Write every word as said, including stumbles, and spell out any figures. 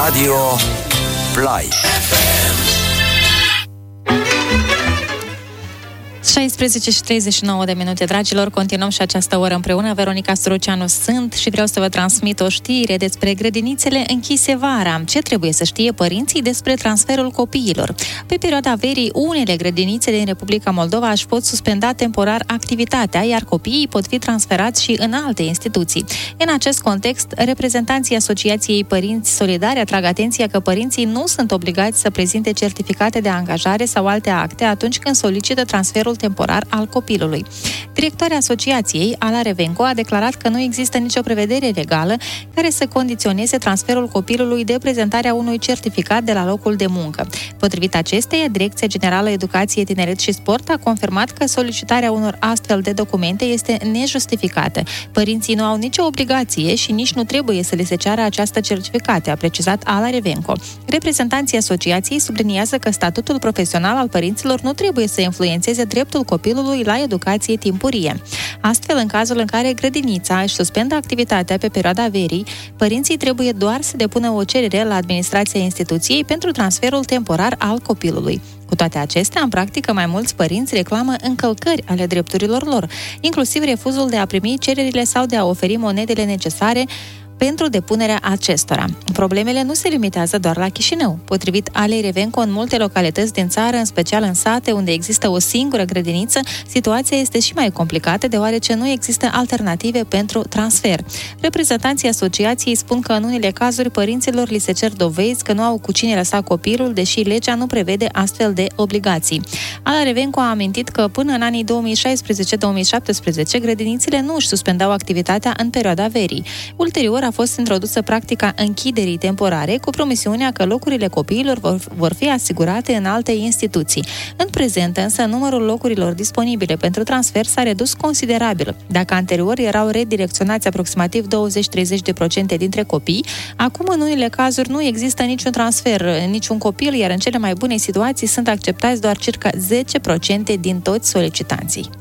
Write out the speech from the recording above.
Radio Play. șaisprezece și treizeci și nouă de minute, dragilor, continuăm și această oră împreună. Veronica Stroceanu sunt și vreau să vă transmit o știre despre grădinițele închise vara. Ce trebuie să știe părinții despre transferul copiilor? Pe perioada verii, unele grădinițe din Republica Moldova își pot suspenda temporar activitatea, iar copiii pot fi transferați și în alte instituții. În acest context, reprezentanții Asociației Părinți Solidari atrag atenția că părinții nu sunt obligați să prezinte certificate de angajare sau alte acte atunci când solicită transferul temporar al copilului. Directoarea asociației, Ala Revenco, a declarat că nu există nicio prevedere legală care să condiționeze transferul copilului de prezentarea unui certificat de la locul de muncă. Potrivit acesteia, Direcția Generală Educație, Tineret și Sport a confirmat că solicitarea unor astfel de documente este nejustificată. Părinții nu au nicio obligație și nici nu trebuie să le se ceară această certificate, a precizat Ala Revenco. Reprezentanții asociației subliniază că statutul profesional al părinților nu trebuie să influențeze dreptul copilului la educație timpurie. Astfel, în cazul în care grădinița își suspendă activitatea pe perioada verii, părinții trebuie doar să depună o cerere la administrația instituției pentru transferul temporar al copilului. Cu toate acestea, în practică, mai mulți părinți reclamă încălcări ale drepturilor lor, inclusiv refuzul de a primi cererile sau de a oferi monedele necesare pentru depunerea acestora. Problemele nu se limitează doar la Chișinău. Potrivit Alei Revenco, în multe localități din țară, în special în sate unde există o singură grădiniță, situația este și mai complicată deoarece nu există alternative pentru transfer. Reprezentanții asociației spun că în unele cazuri părinților li se cer dovezi că nu au cu cine lăsa copilul, deși legea nu prevede astfel de obligații. Ala Revenco a amintit că până în anii două mii șaisprezece două mii șaptesprezece grădinițele nu își suspendau activitatea în perioada verii. Ulterior a fost introdusă practica închiderii temporare cu promisiunea că locurile copiilor vor, vor fi asigurate în alte instituții. În prezent, însă, numărul locurilor disponibile pentru transfer s-a redus considerabil. Dacă anterior erau redirecționați aproximativ douăzeci-treizeci de procente dintre copii, acum în unele cazuri nu există niciun transfer, niciun copil, iar în cele mai bune situații sunt acceptați doar circa zece procente din toți solicitanții.